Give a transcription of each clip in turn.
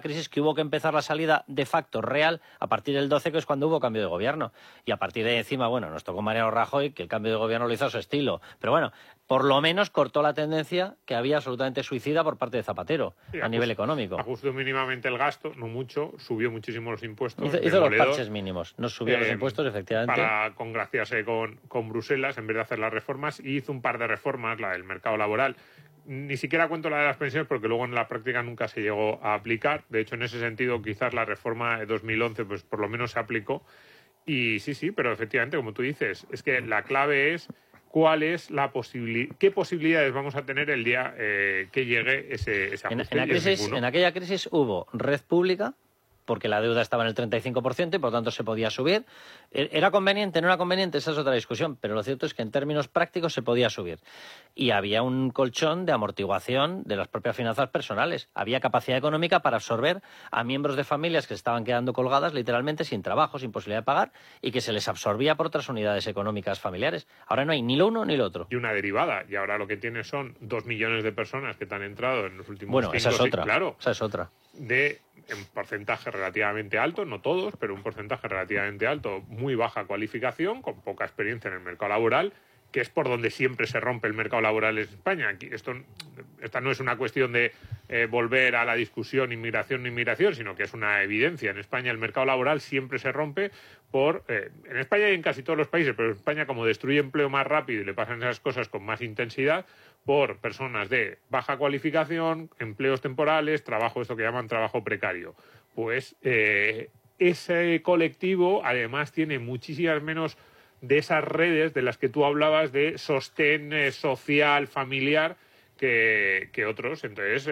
crisis que hubo que empezar la salida de facto real a partir del 12, que es cuando hubo cambio de gobierno. Y a partir de ahí encima, bueno, nos tocó Mariano Rajoy, que el cambio de gobierno lo hizo a su estilo. Pero bueno, por lo menos cortó la tendencia que había absolutamente suicida por parte de Zapatero, a nivel económico. Ajustó mínimamente el gasto, no mucho, subió muchísimo los impuestos. Hizo los parches mínimos, no subió los impuestos, efectivamente. Para congraciarse con Bruselas, en vez de hacer las reformas, y hizo un par de reformas, la del mercado laboral. Ni siquiera cuento la de las pensiones porque luego en la práctica nunca se llegó a aplicar. De hecho, en ese sentido, quizás la reforma de 2011 pues por lo menos se aplicó. Y sí, pero efectivamente, como tú dices, es que la clave es cuál es qué posibilidades vamos a tener el día que llegue ese ajuste. En aquella crisis hubo red pública, porque la deuda estaba en el 35% y por lo tanto se podía subir. ¿Era conveniente? ¿No era conveniente? Esa es otra discusión, pero lo cierto es que en términos prácticos se podía subir. Y había un colchón de amortiguación de las propias finanzas personales. Había capacidad económica para absorber a miembros de familias que se estaban quedando colgadas literalmente sin trabajo, sin posibilidad de pagar, y que se les absorbía por otras unidades económicas familiares. Ahora no hay ni lo uno ni lo otro. Y una derivada. Y ahora lo que tienes son 2 millones de personas que te han entrado en los últimos 5 Bueno, esa es otra. Claro. Esa es otra. En porcentaje relativamente alto, no todos, pero un porcentaje relativamente alto, muy baja cualificación, con poca experiencia en el mercado laboral, que es por donde siempre se rompe el mercado laboral en España. Esta no es una cuestión de volver a la discusión inmigración, no inmigración, sino que es una evidencia. En España el mercado laboral siempre se rompe en España y en casi todos los países, pero en España, como destruye empleo más rápido y le pasan esas cosas con más intensidad, por personas de baja cualificación, empleos temporales, esto que llaman trabajo precario. Pues ese colectivo además tiene muchísimas menos de esas redes de las que tú hablabas de sostén social, familiar, que otros. Entonces,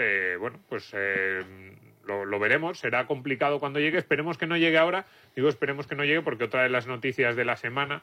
lo veremos. Será complicado cuando llegue. Esperemos que no llegue ahora. Digo esperemos que no llegue porque otra de las noticias de la semana...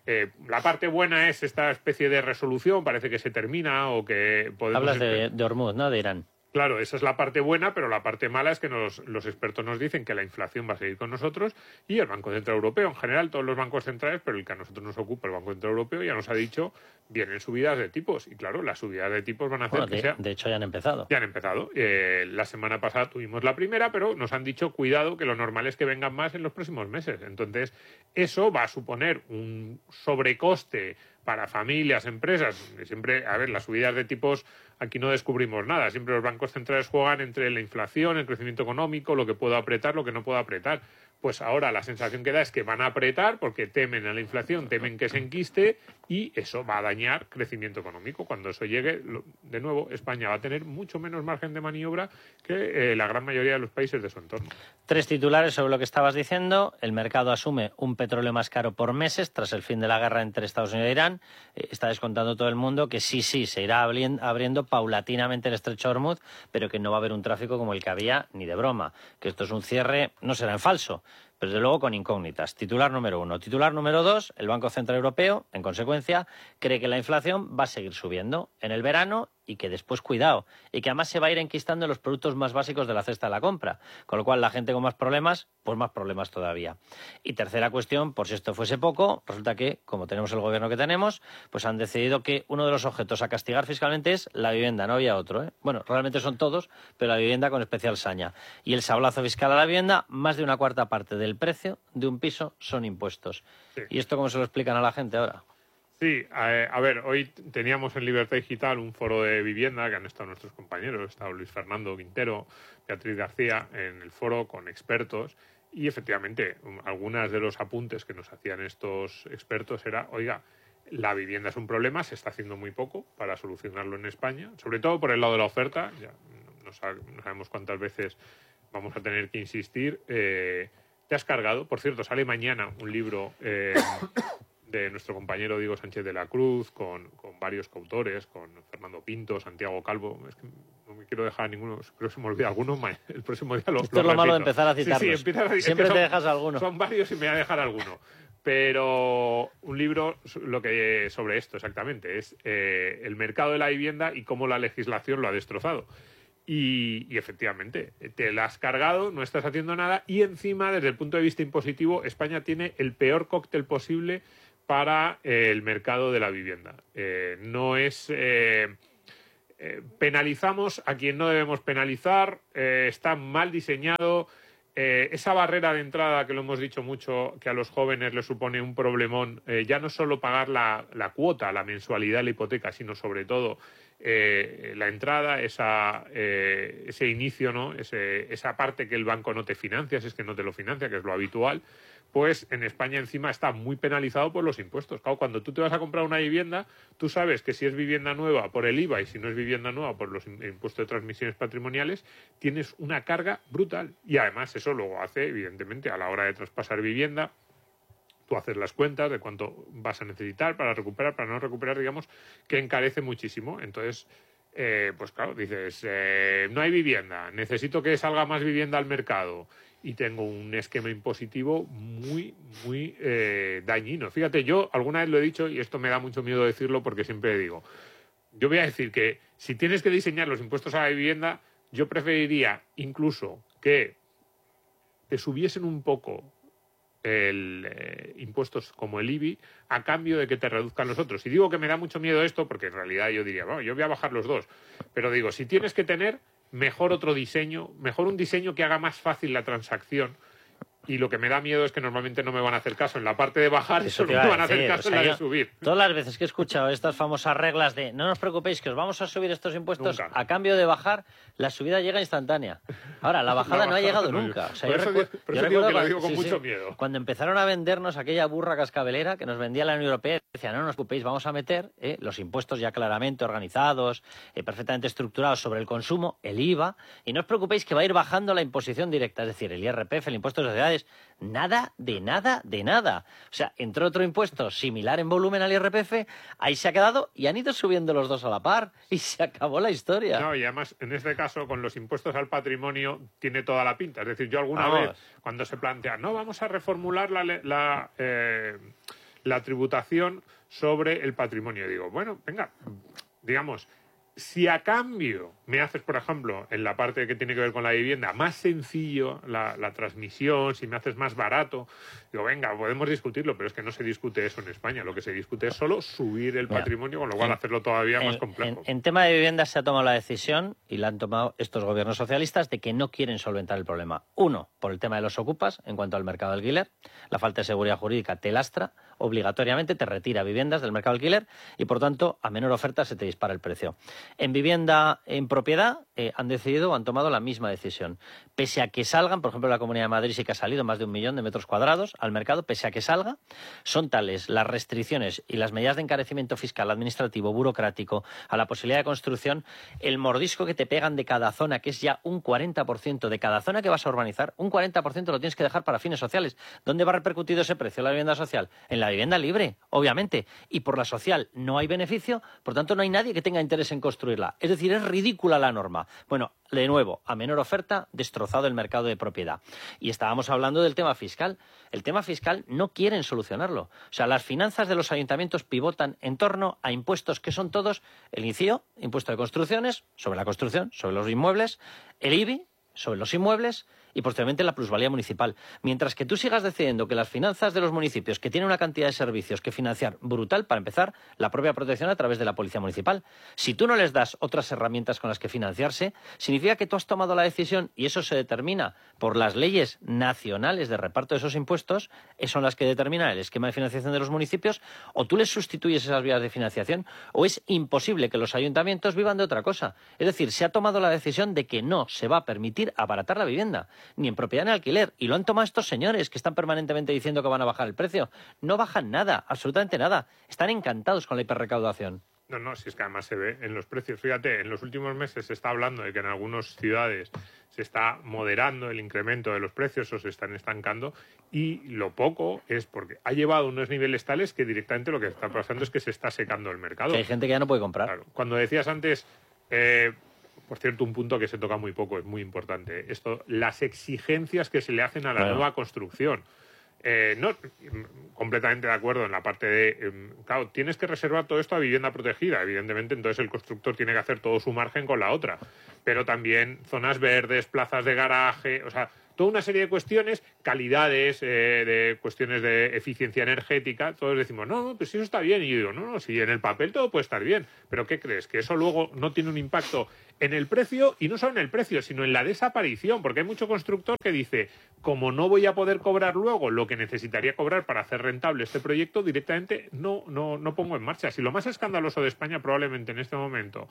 la parte buena es esta especie de resolución, parece que se termina o que podemos... Hablas de Hormuz, ¿no? De Irán. Claro, esa es la parte buena, pero la parte mala es que los expertos nos dicen que la inflación va a seguir con nosotros y el Banco Central Europeo, en general todos los bancos centrales, pero el que a nosotros nos ocupa, el Banco Central Europeo, ya nos ha dicho, vienen subidas de tipos. Y claro, las subidas de tipos van a hacer de hecho, ya han empezado. Ya han empezado. La semana pasada tuvimos la primera, pero nos han dicho, cuidado, que lo normal es que vengan más en los próximos meses. Entonces, eso va a suponer un sobrecoste para familias, empresas. Siempre, las subidas de tipos, aquí no descubrimos nada. Siempre los bancos centrales juegan entre la inflación, el crecimiento económico, lo que puedo apretar, lo que no puedo apretar. Pues ahora la sensación que da es que van a apretar porque temen a la inflación, temen que se enquiste y eso va a dañar crecimiento económico. Cuando eso llegue, de nuevo, España va a tener mucho menos margen de maniobra que la gran mayoría de los países de su entorno. 3 titulares sobre lo que estabas diciendo. El mercado asume un petróleo más caro por meses tras el fin de la guerra entre Estados Unidos e Irán. Está descontando todo el mundo que sí, se irá abriendo paulatinamente el estrecho de Hormuz, pero que no va a haber un tráfico como el que había ni de broma. Que esto es un cierre, no será en falso, pero desde luego con incógnitas. Titular número 1. Titular número 2, el Banco Central Europeo, en consecuencia, cree que la inflación va a seguir subiendo en el verano y que después, cuidado, y que además se va a ir enquistando en los productos más básicos de la cesta de la compra, con lo cual la gente con más problemas, pues más problemas todavía. Y tercera cuestión, por si esto fuese poco, resulta que, como tenemos el gobierno que tenemos, pues han decidido que uno de los objetos a castigar fiscalmente es la vivienda, no había otro, ¿eh? Bueno, realmente son todos, pero la vivienda con especial saña. Y el sablazo fiscal a la vivienda, más de una cuarta parte del precio de un piso son impuestos. Sí. ¿Y esto cómo se lo explican a la gente ahora? Sí, hoy teníamos en Libertad Digital un foro de vivienda que han estado nuestros compañeros, estado Luis Fernando Quintero, Beatriz García, en el foro con expertos y efectivamente algunas de los apuntes que nos hacían estos expertos era, oiga, la vivienda es un problema, se está haciendo muy poco para solucionarlo en España, sobre todo por el lado de la oferta, ya no sabemos cuántas veces vamos a tener que insistir. Te has cargado, por cierto, sale mañana un libro... de nuestro compañero Diego Sánchez de la Cruz, con varios coautores, con Fernando Pinto, Santiago Calvo. Es que no me quiero dejar ninguno, creo que se me olvida alguno. El próximo día lo Esto es lo malo de empezar a citarlos. Sí, siempre te dejas alguno. Son varios y me voy a dejar alguno. Pero un libro sobre esto exactamente es el mercado de la vivienda y cómo la legislación lo ha destrozado. Y efectivamente, te la has cargado, no estás haciendo nada y encima, desde el punto de vista impositivo, España tiene el peor cóctel posible para el mercado de la vivienda. No es penalizamos a quien no debemos penalizar, está mal diseñado. Esa barrera de entrada, que lo hemos dicho mucho, que a los jóvenes les supone un problemón, ya no solo pagar la cuota, la mensualidad de la hipoteca, sino sobre todo la entrada, ese inicio, ¿no? Esa parte que el banco no te financia, si es que no te lo financia, que es lo habitual, pues en España encima está muy penalizado por los impuestos. Claro, cuando tú te vas a comprar una vivienda, tú sabes que si es vivienda nueva por el IVA y si no es vivienda nueva por los impuestos de transmisiones patrimoniales, tienes una carga brutal. Y además eso luego hace, evidentemente, a la hora de traspasar vivienda, tú haces las cuentas de cuánto vas a necesitar para recuperar, para no recuperar, digamos, que encarece muchísimo. Entonces, pues claro, dices, no hay vivienda, necesito que salga más vivienda al mercado y tengo un esquema impositivo muy, muy dañino. Fíjate, yo alguna vez lo he dicho y esto me da mucho miedo decirlo porque siempre digo, yo voy a decir que si tienes que diseñar los impuestos a la vivienda, yo preferiría incluso que te subiesen un poco impuestos como el IBI a cambio de que te reduzcan los otros. Y digo que me da mucho miedo esto porque en realidad yo diría, bueno, yo voy a bajar los dos. Pero digo, si tienes que tener, mejor otro diseño, mejor un diseño que haga más fácil la transacción. Y lo que me da miedo es que normalmente no me van a hacer caso en la parte de bajar, eso no me van a hacer caso en la de subir. Todas las veces que he escuchado estas famosas reglas de no nos preocupéis que os vamos a subir estos impuestos, nunca. A cambio de bajar, la subida llega instantánea. Ahora, la bajada no ha llegado nunca. O sea, por eso digo que lo digo con mucho miedo. Cuando empezaron a vendernos aquella burra cascabelera que nos vendía la Unión Europea, decía, no nos preocupéis, vamos a meter los impuestos ya claramente organizados, perfectamente estructurados sobre el consumo, el IVA, y no os preocupéis que va a ir bajando la imposición directa, es decir, el IRPF, el impuesto de sociedades. Nada de nada de nada. O sea, entró otro impuesto similar en volumen al IRPF, ahí se ha quedado y han ido subiendo los dos a la par y se acabó la historia. No, y además, en este caso, con los impuestos al patrimonio, tiene toda la pinta. Es decir, yo alguna vez, cuando se plantea, no, vamos a reformular la tributación sobre el patrimonio, digo, bueno, venga, digamos, si a cambio me haces, por ejemplo, en la parte que tiene que ver con la vivienda, más sencillo la transmisión, si me haces más barato, digo, venga, podemos discutirlo, pero es que no se discute eso en España. Lo que se discute es solo subir el patrimonio, con lo cual hacerlo todavía más complejo. En tema de vivienda se ha tomado la decisión, y la han tomado estos gobiernos socialistas, de que no quieren solventar el problema. Uno, por el tema de los ocupas, en cuanto al mercado de alquiler. La falta de seguridad jurídica te lastra, obligatoriamente te retira viviendas del mercado de alquiler y, por tanto, a menor oferta se te dispara el precio. En vivienda en propiedad han decidido o han tomado la misma decisión. Pese a que salgan, por ejemplo, en la Comunidad de Madrid sí que ha salido más de 1 millón de metros cuadrados al mercado, pese a que salga, son tales las restricciones y las medidas de encarecimiento fiscal, administrativo, burocrático, a la posibilidad de construcción, el mordisco que te pegan de cada zona, que es ya un 40% de cada zona que vas a urbanizar, un 40% lo tienes que dejar para fines sociales. ¿Dónde va repercutido ese precio la vivienda social? En la vivienda libre, obviamente, y por la social no hay beneficio, por tanto no hay nadie que tenga interés en construirla. Es decir, es ridícula la norma. Bueno, de nuevo, a menor oferta, destrozado el mercado de propiedad. Y estábamos hablando del tema fiscal. El tema fiscal no quieren solucionarlo. O sea, las finanzas de los ayuntamientos pivotan en torno a impuestos que son todos el ICIO, impuesto de construcciones, sobre la construcción, sobre los inmuebles, el IBI, sobre los inmuebles, y posteriormente la plusvalía municipal. Mientras que tú sigas decidiendo que las finanzas de los municipios, que tienen una cantidad de servicios que financiar brutal, para empezar, la propia protección a través de la policía municipal. Si tú no les das otras herramientas con las que financiarse, significa que tú has tomado la decisión y eso se determina por las leyes nacionales de reparto de esos impuestos, son las que determinan el esquema de financiación de los municipios, o tú les sustituyes esas vías de financiación, o es imposible que los ayuntamientos vivan de otra cosa. Es decir, se ha tomado la decisión de que no se va a permitir abaratar la vivienda, ni en propiedad ni en alquiler, y lo han tomado estos señores que están permanentemente diciendo que van a bajar el precio. No bajan nada, absolutamente nada. Están encantados con la hiperrecaudación. No, si es que además se ve en los precios. Fíjate, en los últimos meses se está hablando de que en algunas ciudades se está moderando el incremento de los precios o se están estancando, y lo poco es porque ha llevado unos niveles tales que directamente lo que está pasando es que se está secando el mercado. Que hay gente que ya no puede comprar. Claro. Cuando decías antes... por cierto, un punto que se toca muy poco, es muy importante. Esto, las exigencias que se le hacen a la nueva construcción. No, completamente de acuerdo en la parte de, claro, tienes que reservar todo esto a vivienda protegida, evidentemente, entonces el constructor tiene que hacer todo su margen con la otra, pero también zonas verdes, plazas de garaje, o sea, toda una serie de cuestiones, calidades, de cuestiones de eficiencia energética, todos decimos, no, pues eso está bien, y yo digo, no, si en el papel todo puede estar bien, pero ¿qué crees? Que eso luego no tiene un impacto en el precio, y no solo en el precio, sino en la desaparición, porque hay mucho constructor que dice, como no voy a poder cobrar luego lo que necesitaría cobrar para hacer rentable este proyecto, directamente no pongo en marcha. Si lo más escandaloso de España probablemente en este momento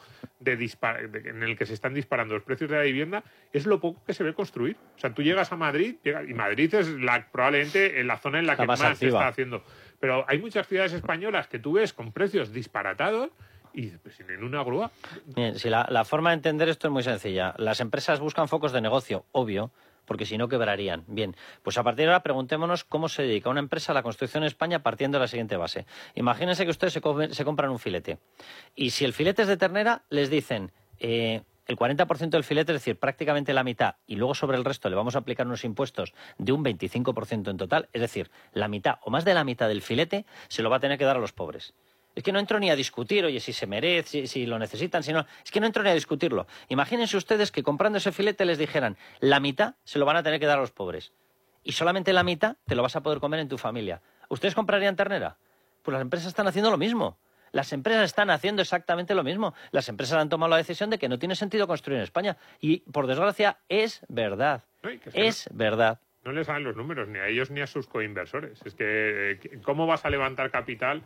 en el que se están disparando los precios de la vivienda es lo poco que se ve construir. O sea, tú llegas a Madrid, y Madrid es probablemente la zona en la que más se está haciendo. Pero hay muchas ciudades españolas que tú ves con precios disparatados y pues sin una grúa. Bien, si la forma de entender esto es muy sencilla. Las empresas buscan focos de negocio, obvio, porque si no quebrarían. Bien, pues a partir de ahora preguntémonos cómo se dedica una empresa a la construcción en España partiendo de la siguiente base. Imagínense que ustedes se compran un filete y si el filete es de ternera, les dicen el 40% del filete, es decir, prácticamente la mitad, y luego sobre el resto le vamos a aplicar unos impuestos de un 25% en total, es decir, la mitad o más de la mitad del filete se lo va a tener que dar a los pobres. Es que no entro ni a discutir, oye, si se merece, si lo necesitan, si no. Es que no entro ni a discutirlo. Imagínense ustedes que comprando ese filete les dijeran, la mitad se lo van a tener que dar a los pobres. Y solamente la mitad te lo vas a poder comer en tu familia. ¿Ustedes comprarían ternera? Pues las empresas están haciendo lo mismo. Las empresas están haciendo exactamente lo mismo. Las empresas han tomado la decisión de que no tiene sentido construir en España. Y, por desgracia, es verdad. Es verdad. No les saben los números, ni a ellos ni a sus coinversores. Es que, ¿cómo vas a levantar capital?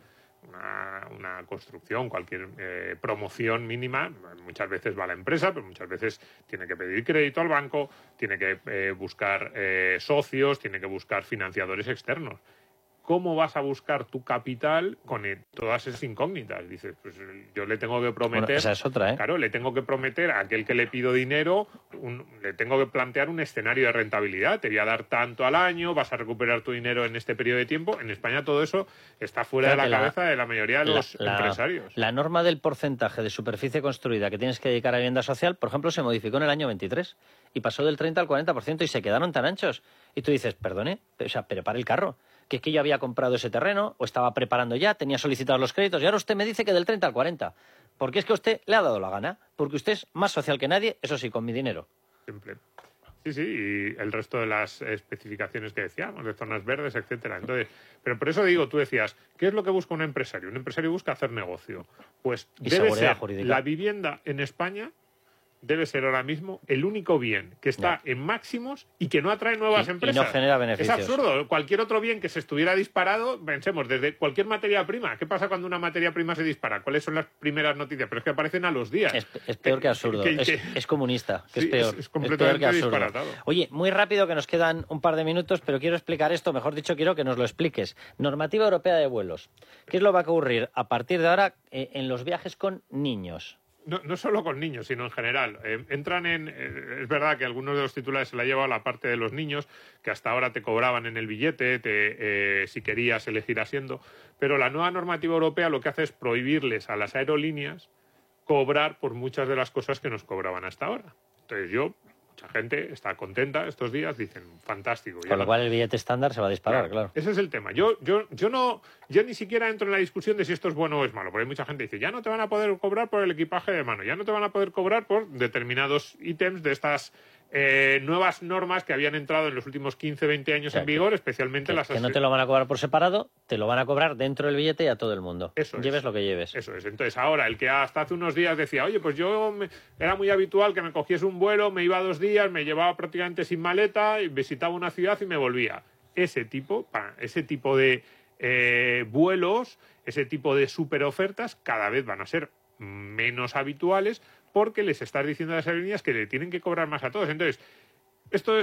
Una construcción, cualquier promoción mínima, muchas veces va a la empresa, pero muchas veces tiene que pedir crédito al banco, tiene que buscar socios, tiene que buscar financiadores externos. ¿Cómo vas a buscar tu capital con todas esas incógnitas? Dices, pues yo le tengo que prometer... Bueno, esa es otra, ¿eh? Claro, le tengo que prometer a aquel que le pido dinero, le tengo que plantear un escenario de rentabilidad. Te voy a dar tanto al año, vas a recuperar tu dinero en este periodo de tiempo. En España todo eso está fuera de la cabeza de la mayoría de los empresarios. La norma del porcentaje de superficie construida que tienes que dedicar a vivienda social, por ejemplo, se modificó en el año 23 y pasó del 30 al 40% y se quedaron tan anchos. Y tú dices, perdone, o sea, prepare el carro. Que es que yo había comprado ese terreno o estaba preparando ya, tenía solicitados los créditos y ahora usted me dice que del 30 al 40. Porque es que a usted le ha dado la gana. Porque usted es más social que nadie, eso sí, con mi dinero. Siempre. Sí, y el resto de las especificaciones que decíamos, de zonas verdes, etcétera. Entonces, pero por eso digo, tú decías, ¿qué es lo que busca un empresario? Un empresario busca hacer negocio. Pues debe ser jurídica. La vivienda en España debe ser ahora mismo el único bien que está en máximos y que no atrae nuevas empresas. Y no genera beneficios. Es absurdo. Cualquier otro bien que se estuviera disparado, pensemos, desde cualquier materia prima. ¿Qué pasa cuando una materia prima se dispara? ¿Cuáles son las primeras noticias? Pero es que aparecen a los días. Es peor que absurdo. Es comunista, que sí, es peor. Es completamente peor que disparatado. Oye, muy rápido, que nos quedan un par de minutos, pero quiero explicar esto, mejor dicho, quiero que nos lo expliques. Normativa Europea de Vuelos. ¿Qué es lo que va a ocurrir a partir de ahora en los viajes con niños? No solo con niños, sino en general. Entran es verdad que algunos de los titulares se la ha llevado la parte de los niños, que hasta ahora te cobraban en el billete, si querías elegir asiento, pero la nueva normativa europea lo que hace es prohibirles a las aerolíneas cobrar por muchas de las cosas que nos cobraban hasta ahora. Entonces mucha gente está contenta estos días, dicen, fantástico. Con lo cual el billete estándar se va a disparar, claro. Ese es el tema. Yo ni siquiera entro en la discusión de si esto es bueno o es malo, porque hay mucha gente que dice, ya no te van a poder cobrar por el equipaje de mano, ya no te van a poder cobrar por determinados ítems de estas nuevas normas que habían entrado en los últimos 15, 20 años en vigor, especialmente las... Que no te lo van a cobrar por separado, te lo van a cobrar dentro del billete y a todo el mundo. Lleves lo que lleves. Eso es. Entonces ahora, el que hasta hace unos días decía, oye, pues era muy habitual que me cogiese un vuelo, me iba 2 días, me llevaba prácticamente sin maleta, y visitaba una ciudad y me volvía. Ese tipo de vuelos, ese tipo de superofertas cada vez van a ser menos habituales porque les estás diciendo a las aerolíneas que le tienen que cobrar más a todos. Entonces, esto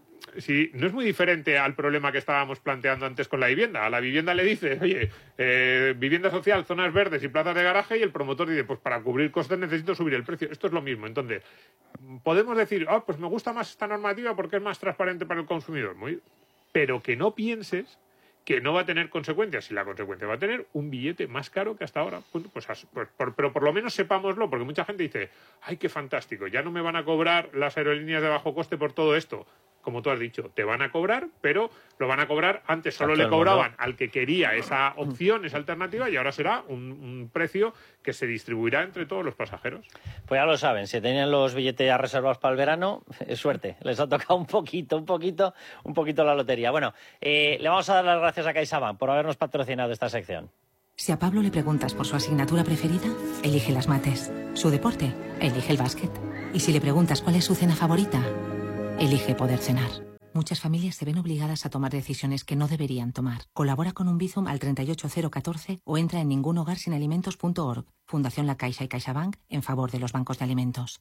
no es muy diferente al problema que estábamos planteando antes con la vivienda. A la vivienda le dices, oye, vivienda social, zonas verdes y plazas de garaje, y el promotor dice, pues para cubrir costes necesito subir el precio. Esto es lo mismo. Entonces, podemos decir, pues me gusta más esta normativa porque es más transparente para el consumidor. Pero que no pienses que no va a tener consecuencias. Y la consecuencia va a tener un billete más caro que hasta ahora. Pero por lo menos sepámoslo, porque mucha gente dice, ¡ay, qué fantástico! Ya no me van a cobrar las aerolíneas de bajo coste por todo esto. como tú has dicho, te van a cobrar, pero lo van a cobrar. Antes solo le Exacto, cobraban al que quería esa opción, esa alternativa, y ahora será un precio que se distribuirá entre todos los pasajeros. Pues ya lo saben, si tenían los billetes ya reservados para el verano, es suerte. Les ha tocado un poquito la lotería. Bueno, le vamos a dar las gracias a CaixaBank por habernos patrocinado esta sección. Si a Pablo le preguntas por su asignatura preferida, elige las mates. Su deporte, elige el básquet. Y si le preguntas cuál es su cena favorita, elige poder cenar. Muchas familias se ven obligadas a tomar decisiones que no deberían tomar. Colabora con un Bizum al 38014 o entra en ningunhogarsinalimentos.org. Fundación La Caixa y CaixaBank en favor de los bancos de alimentos.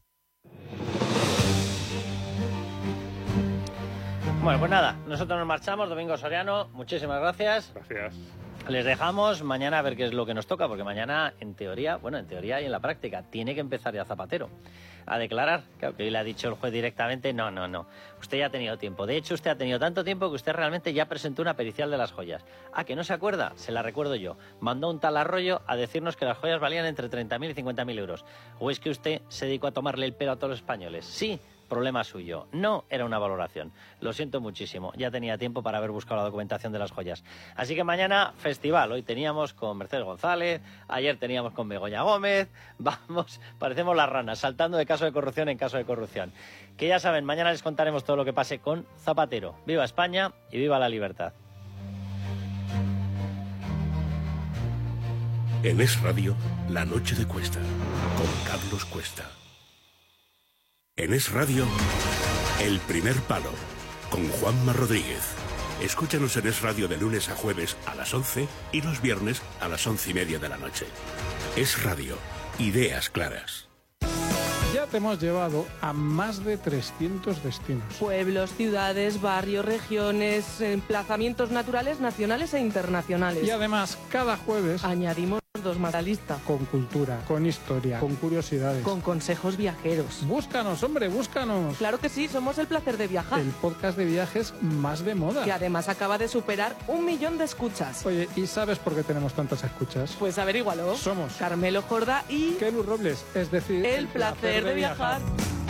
Bueno, pues nada, nosotros nos marchamos. Domingo Soriano, muchísimas gracias. Gracias. Les dejamos mañana a ver qué es lo que nos toca, porque mañana, en teoría y en la práctica, tiene que empezar ya Zapatero a declarar. Claro, que hoy le ha dicho el juez directamente, no. Usted ya ha tenido tiempo. De hecho, usted ha tenido tanto tiempo que usted realmente ya presentó una pericial de las joyas. ¿Ah, que no se acuerda? Se la recuerdo yo. Mandó un tal Arroyo a decirnos que las joyas valían entre 30.000 y 50.000 euros. ¿O es que usted se dedicó a tomarle el pelo a todos los españoles? Sí. Problema suyo. No era una valoración. Lo siento muchísimo. Ya tenía tiempo para haber buscado la documentación de las joyas. Así que mañana, festival. Hoy teníamos con Mercedes González, ayer teníamos con Begoña Gómez. Vamos, parecemos las ranas, saltando de caso de corrupción en caso de corrupción. Que ya saben, mañana les contaremos todo lo que pase con Zapatero. ¡Viva España y viva la libertad! En Es Radio, La Noche de Cuesta, con Carlos Cuesta. En Es Radio, El Primer Palo, con Juanma Rodríguez. Escúchanos en Es Radio de lunes a jueves a las 11 y los viernes a las 11:30 de la noche. Es Radio, ideas claras. Ya te hemos llevado a más de 300 destinos. Pueblos, ciudades, barrios, regiones, emplazamientos naturales, nacionales e internacionales. Y además, cada jueves añadimos 2 más a la lista. Con cultura, con historia, con curiosidades. Con consejos viajeros. Búscanos, hombre, búscanos. Claro que sí, somos El Placer de Viajar. El podcast de viajes más de moda. Que además acaba de superar 1 millón de escuchas. Oye, ¿y sabes por qué tenemos tantas escuchas? Pues averígualo. Somos Carmelo Jordá y Kelu Robles, es decir, El Placer de Viajar.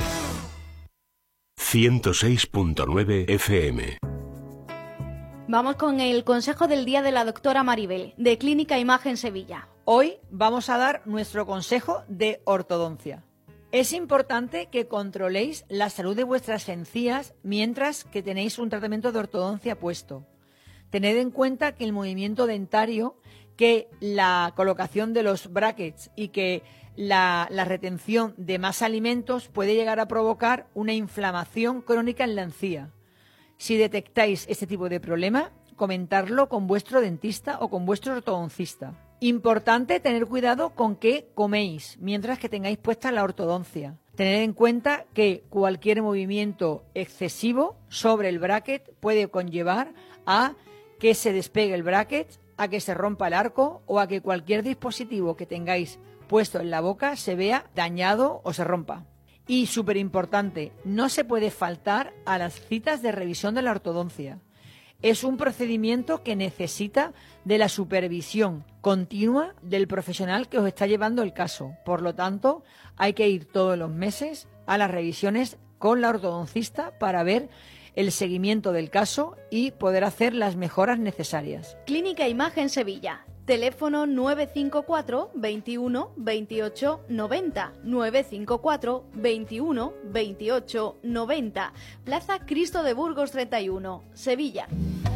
106.9 FM. Vamos con el consejo del día de la doctora Maribel, de Clínica Imagen Sevilla. Hoy vamos a dar nuestro consejo de ortodoncia. Es importante que controléis la salud de vuestras encías mientras que tenéis un tratamiento de ortodoncia puesto. Tened en cuenta que el movimiento dentario, que la colocación de los brackets y que la retención de más alimentos puede llegar a provocar una inflamación crónica en la encía. Si detectáis este tipo de problema, comentarlo con vuestro dentista o con vuestro ortodoncista. Importante tener cuidado con qué coméis mientras que tengáis puesta la ortodoncia. Tened en cuenta que cualquier movimiento excesivo sobre el bracket puede conllevar a que se despegue el bracket, a que se rompa el arco o a que cualquier dispositivo que tengáis puesto en la boca se vea dañado o se rompa. Y súper importante, no se puede faltar a las citas de revisión de la ortodoncia. Es un procedimiento que necesita de la supervisión continua del profesional que os está llevando el caso. Por lo tanto, hay que ir todos los meses a las revisiones con la ortodoncista para ver el seguimiento del caso y poder hacer las mejoras necesarias. Clínica Imagen Sevilla. Teléfono 954 21 28 90, 954 21 28 90, Plaza Cristo de Burgos 31, Sevilla.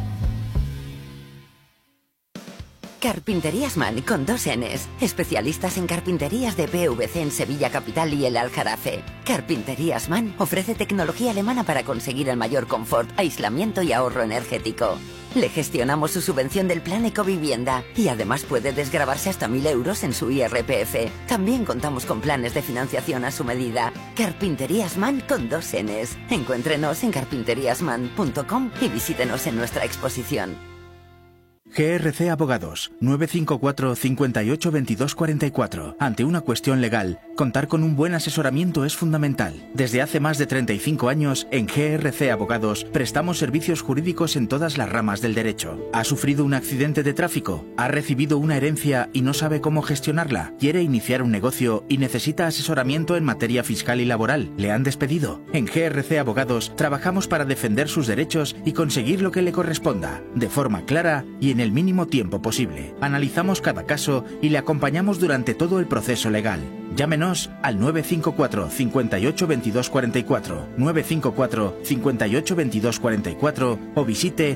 Carpinterías Man con 2 Ns, especialistas en carpinterías de PVC en Sevilla Capital y el Aljarafe. Carpinterías Man ofrece tecnología alemana para conseguir el mayor confort, aislamiento y ahorro energético. Le gestionamos su subvención del plan Ecovivienda y además puede desgravarse hasta 1.000 euros en su IRPF. También contamos con planes de financiación a su medida. Carpinterías Man con 2 Ns. Encuéntrenos en carpinteriasman.com y visítenos en nuestra exposición. GRC Abogados, 954 58 22 44. Ante una cuestión legal, contar con un buen asesoramiento es fundamental. Desde hace más de 35 años, en GRC Abogados, prestamos servicios jurídicos en todas las ramas del derecho. ¿Ha sufrido un accidente de tráfico? ¿Ha recibido una herencia y no sabe cómo gestionarla? ¿Quiere iniciar un negocio y necesita asesoramiento en materia fiscal y laboral? ¿Le han despedido? En GRC Abogados, trabajamos para defender sus derechos y conseguir lo que le corresponda, de forma clara y en el mínimo tiempo posible. Analizamos cada caso y le acompañamos durante todo el proceso legal. Llámenos al 954 58 22 44, 954 58 22 44 o visite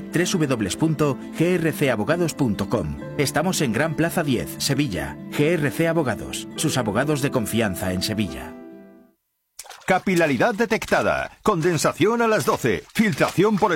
www.grcabogados.com. Estamos en Gran Plaza 10, Sevilla. GRC Abogados, sus abogados de confianza en Sevilla. Capilaridad detectada. Condensación a las 12. Filtración por el